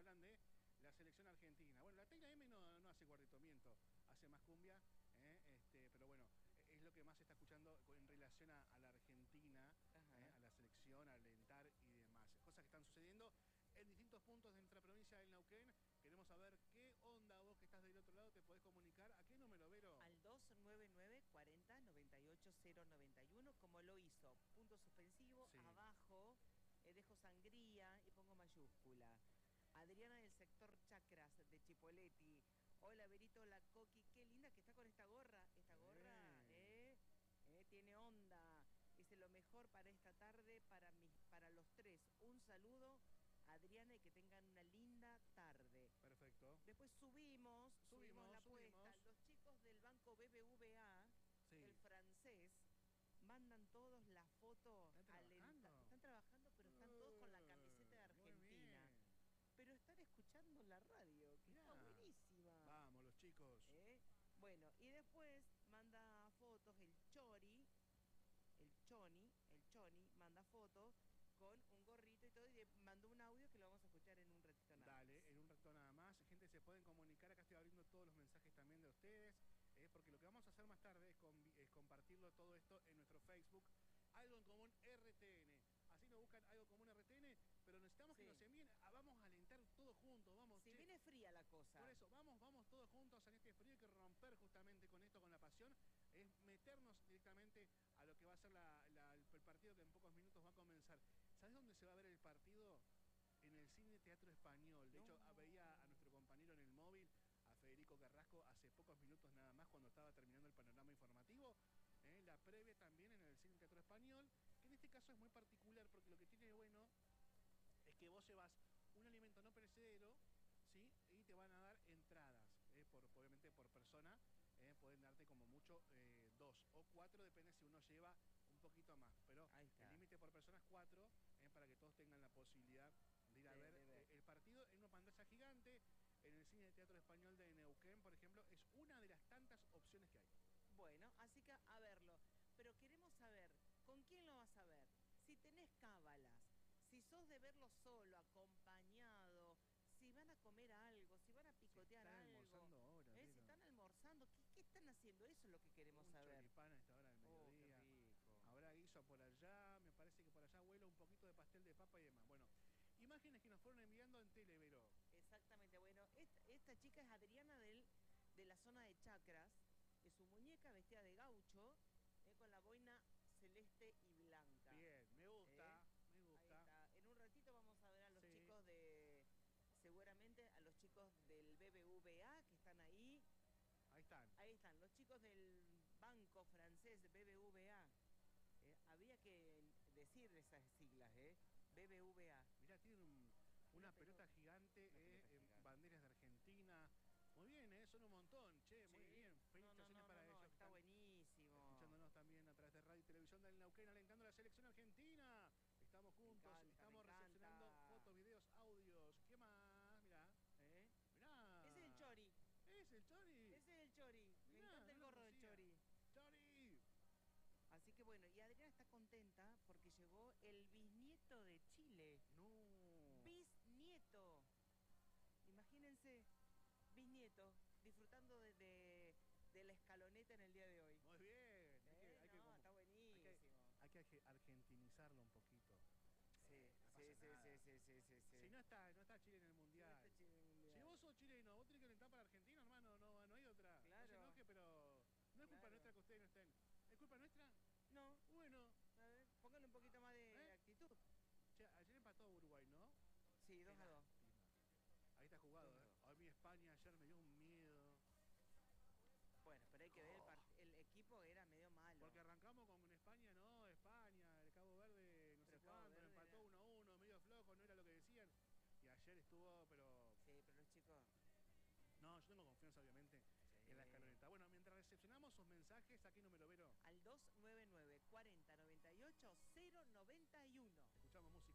hablan de la selección argentina. Bueno, la Tecla M no hace cuarteto, miento, hace más cumbia, pero bueno, es lo que más se está escuchando en relación a la Argentina, a la selección, a alentar y demás. Cosas que están sucediendo en distintos puntos de nuestra provincia del Neuquén. Queremos saber qué onda vos que estás del otro lado, te podés comunicar. ¿A qué número, Vero? Al 299 40 98 091, como lo hizo. Punto suspensivo, Sí. abajo dejo sangría y pongo mayúscula. Adriana del sector Chacras de Chipoleti. Hola, Berito, la Coqui, qué linda que está con esta gorra. Esta gorra, tiene onda. Dice lo mejor para esta tarde, para los tres. Un saludo, Adriana, y que tengan una linda tarde. Perfecto. Después subimos la apuesta. Los chicos del banco BBVA, el francés, mandan todos la foto alentando. Están trabajando, pero están todos con la camiseta de Argentina. Pero están escuchando la radio, que está buenísima. Vamos, los chicos. Bueno, y después manda fotos el Choni, manda fotos con un gorrito y todo, y mandó un audio que lo vamos a escuchar en un ratito nada más. Dale, en un rato nada más. Gente, se pueden comunicar. Acá estoy abriendo todos los mensajes también de ustedes, porque lo que vamos a hacer más tarde es compartirlo todo esto en nuestro Facebook. Algo en común RTN. Así nos buscan Algo Común RTN, pero necesitamos que nos envíen. Vamos a alentar todos juntos. Vamos. Si viene fría la cosa. Por eso, vamos todos juntos en este frío. Hay que romper justamente con esto, con la pasión. Es meternos directamente a lo que va a ser el partido que en pocos minutos va a comenzar. ¿Sabes dónde se va a ver el partido? En el Cine Teatro Español. De hecho, veía a nuestro compañero en el móvil, a Federico Carrasco, hace pocos minutos nada más, cuando estaba terminando el panorama informativo. La previa también en el Cine Teatro Español, que en este caso es muy particular, porque lo que tiene de bueno es que vos llevas un alimento no perecedero, ¿sí? Y te van a dar entradas, obviamente por persona. Pueden darte como mucho 2 o 4, depende si uno lleva un poquito más. Pero el límite por persona es 4, para que todos tengan la posibilidad de ir a ver el partido en una pantalla gigante. En el Cine de Teatro Español de Neuquén, por ejemplo, es una de las tantas opciones que hay. Bueno, así que a verlo. Pero queremos saber, ¿con quién lo vas a ver? Si tenés cábalas, si sos de verlo solo, acompañado, si van a comer algo, si van a picotear algo. Si están almorzando ahora. Si están almorzando, ¿qué están haciendo? Eso es lo que queremos saber. Un choripán a esta hora del mediodía. Qué rico. Habrá guiso por allá, me parece que por allá huele un poquito de pastel de papa y demás. Bueno, imágenes que nos fueron enviando en Televero. Exactamente, bueno, esta chica es Adriana de la zona de Chacras, es su muñeca vestida de gaucho, con la boina celeste y blanca. Bien, me gusta, me gusta. Ahí está. En un ratito vamos a ver a los chicos seguramente a los chicos del BBVA que están ahí. Ahí están. Ahí están, los chicos del banco francés BBVA. Había que decir esas siglas, BBVA. Mirá, tienen una pelota gigante, banderas de Argentina. Muy bien, son un montón, che, muy bien. Felicitaciones para ellos. Está buenísimo. Escuchándonos también a través de radio y televisión del Neuquén, alentando a la selección argentina. Estamos juntos, estamos recepcionando fotos, videos, audios. ¿Qué más? Mirá. Mirá. Ese es el Chori. ¿Es el Chori? Ese es el Chori. Me encanta el gorro del Chori. ¡Chori! Así que bueno, y Adriana está contenta porque llegó el bisnieto de Chile. No. Bisnieto. Imagínense, bisnieto, disfrutando de la escaloneta en el día de hoy. Muy bien. Está buenísimo. Hay que argentinizarlo un poquito. Sí. Si no está Chile en el Mundial. Si vos sos chileno, vos tenés que alentar para Argentina, hermano, no hay otra. Claro. No se enoje, pero no es culpa nuestra que ustedes no estén. ¿Es culpa nuestra? No. Bueno. A ver, póngale un poquito más de actitud. Che, ayer empató Uruguay, ¿no? Sí, 2-2. Ahí está jugado, A mí España ayer me dio un miedo. Bueno, pero hay que ver, el equipo era medio malo. Porque arrancamos con España, no, España, el Cabo Verde, no sé cuánto, empató 1-1, medio flojo, no era lo que decían. Y ayer estuvo, pero... Sí, pero los chicos... No, yo tengo confianza, obviamente, en la escaloneta. Bueno, mientras recepcionamos sus mensajes, ¿a qué número, Vero? Al 299 40 98 091. Escuchamos música.